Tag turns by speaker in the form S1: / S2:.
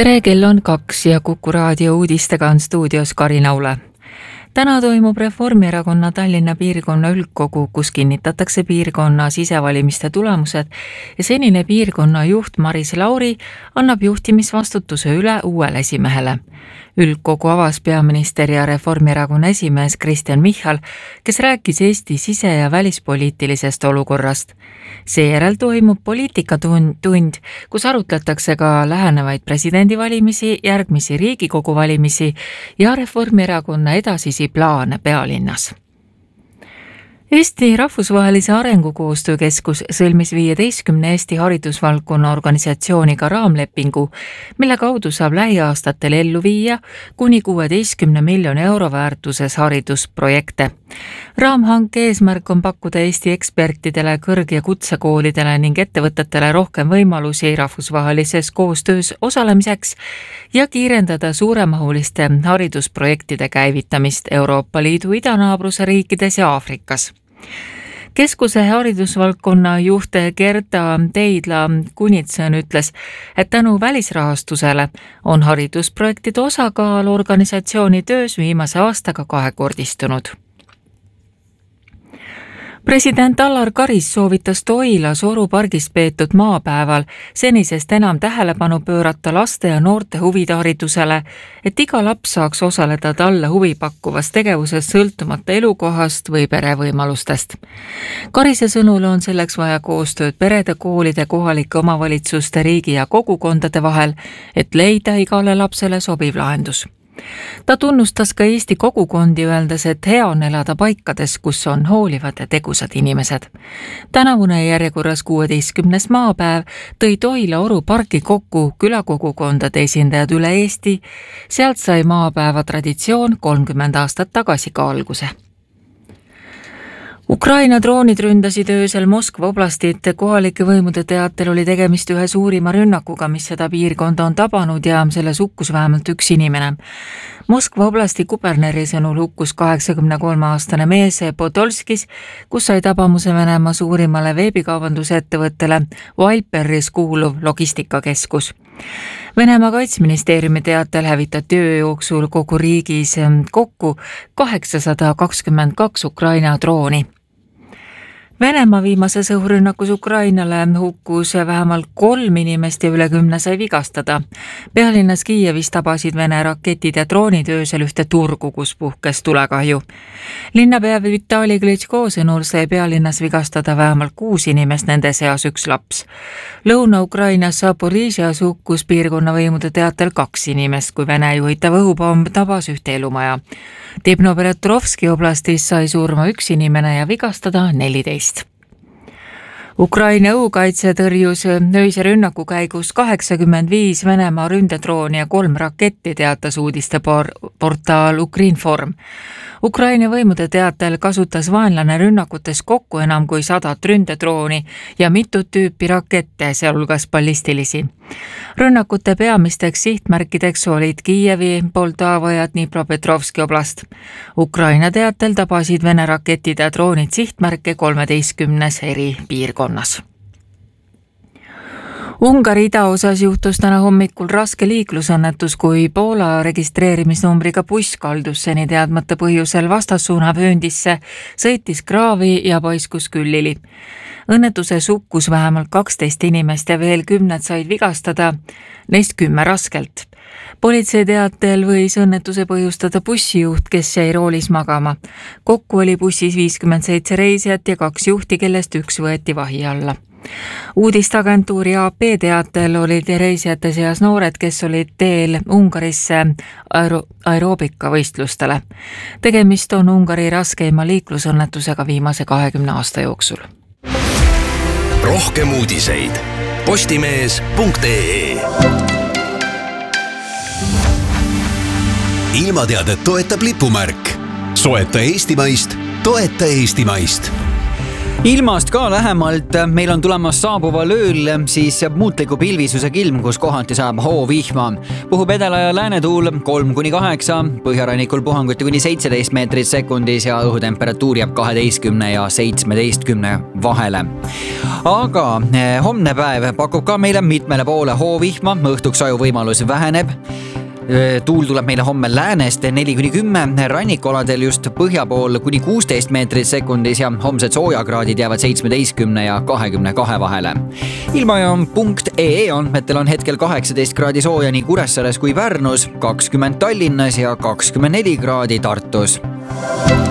S1: Tere, kell on 2 ja Kuku raadio uudistega on stuudios Karin Aule. Täna toimub Reformierakonna Tallinna piirkonna üldkogu, kus kinnitatakse piirkonna sisevalimiste tulemused ja senine piirkonna juht Maris Lauri annab juhtimisvastutuse üle uuele esimehele. Üldkogu avas peaminister ja Reformierakonna esimees Kristen Michal, kes rääkis Eesti sise- ja välispoliitilisest olukorrast. Seejärel toimub poliitikatund, kus arutletakse ka lähenevaid presidendivalimisi, järgmisi Riigikogu valimisi ja Reformierakonna edasisi plaane pealinnas. Eesti Rahvusvahelise Arengukoostöökeskus sõlmis 15 Eesti haridusvaldkonna organisatsiooniga raamlepingu, mille kaudu saab lähiaastatel ellu viia kuni 16 miljoni euro väärtuses haridusprojekte. Raamhanke eesmärk on pakkuda Eesti ekspertidele, kõrg- ja kutsekoolidele ning ettevõtetele rohkem võimalusi rahvusvahelises koostöös osalemiseks ja kiirendada suuremahuliste haridusprojektide käivitamist Euroopa Liidu idanaabruse riikides ja Aafrikas. Keskuse haridusvaldkonna juht Gerda Teidla-Kunitson ütles, et tänu välisrahastusele on haridusprojektide osakaal organisatsiooni töös viimase aastaga kahekordistunud. President Alar Karis soovitas Toila Sorupargis peetud maapäeval senisest enam tähelepanu pöörata laste ja noorte huviharidusele, et iga laps saaks osaleda talle huvipakkuvas tegevuses sõltumata elukohast või perevõimalustest. Karise sõnul on selleks vaja koostööd perede, koolide, kohalike omavalitsuste, riigi ja kogukondade vahel, et leida igale lapsele sobiv lahendus. Ta tunnustas ka Eesti kogukondi, öeldes, et hea on elada paikades, kus on hoolivad ja tegusad inimesed. Tänavune järjekorras 16. maapäev tõi Toila Oru parki kokku külakogukondade esindajad üle Eesti. Sealt sai maapäeva traditsioon 30 aastat tagasi ka alguse. Ukraina droonid ründasid öösel Moskva oblastit. Kohalike võimude teatel oli tegemist ühe suurima rünnakuga, mis seda piirkonda on tabanud ja selles hukkus vähemalt üks inimene. Moskva oblasti kuberneri sõnul hukkus 83-aastane mees Podolskis, kus sai tabamuse Venemaa suurimale veebikaubandusettevõttele Wildberries kuuluv logistikakeskus. Venemaa kaitseministeeriumi teatel hävitati öö jooksul kogu riigis kokku 822 Ukraina drooni. Venemaa viimases õhurünnakus Ukrainale hukkus vähemalt 3 inimest ja üle 10 sai vigastada. Pealinnas Kiievis tabasid Vene raketid ja droonid öösel ühte turgu, kus puhkes tulekahju. Linnapea Vitali Klitschko sõnul sai pealinnas vigastada vähemalt 6 inimest, nende seas 1 laps. Lõuna-Ukrainas Zaporižjas hukkus piirkonna võimude teatel 2 inimest, kui Vene juhitav õhupomm tabas ühte elumaja. Dnipropetrovski oblastis sai surma 1 inimene ja vigastada 14. Ukraina õhukaitse tõrjus öise rünnaku käigus 85 Venemaa ründedrooni ja 3 raketti, teatas uudisteportaal Ukrinform. Ukraina võimude teatel kasutas vaenlane rünnakutes kokku enam kui 100 ründedrooni ja mitut tüüpi rakette, sealhulgas ballistilisi. Rünnakute peamisteks sihtmärkideks olid Kiievi, Poltava ja Dnipropetrovski oblast. Ukraina teatel tabasid Vene raketid ja droonid sihtmärke 13 eri piirkonnas. Ungari idaosas juhtus täna hommikul raske liiklusõnnetus, kui Poola registreerimisnumbriga buss kaldus seni teadmata põhjusel vastassuunavööndisse, sõitis kraavi ja paiskus küllili. Õnnetuses hukkus vähemalt 12 inimest ja veel 10 said vigastada, neist 10 raskelt. Politsei teatel võis õnnetuse põhjustada bussijuht, kes jäi roolis magama. Kokku oli bussis 57 reisijat ja 2 juhti, kellest 1 võeti vahi alla. Uudistagentuuri AP teatel olid reisijate seas noored, kes olid teel Ungarisse aeroobikavõistlustele. Tegemist on Ungari raskeima liiklusõnnetusega viimase 20 aasta jooksul.
S2: Rohkem uudiseid postimees.ee. Ilmateadet toetab lipumärk. Soeta eestimaist, toeta eestimaist. Ilmast ka lähemalt, meil on tulemas saabuval ööl siis muutliku pilvisuse kilm, kus kohati saab hoovihma. Puhub edela- ja läänetuul 3-8, põhjarannikul puhanguti kuni 17 meetrit sekundis ja õhutemperatuur jääb 12 ja 17 vahele. Aga homne päev pakub ka meile mitmele poole hoovihma, õhtuks ajuvõimalus väheneb. Tuul tuleb meile homme läänest 4-10, rannikualadel just põhja pool kuni 16 meetrit sekundis ja homsed soojakraadid jäävad 17 ja 22 vahele. Ilmajaam.ee andmetel on hetkel 18 kraadi sooja nii Kuressaares kui Pärnus, 20 Tallinnas ja 24 kraadi Tartus.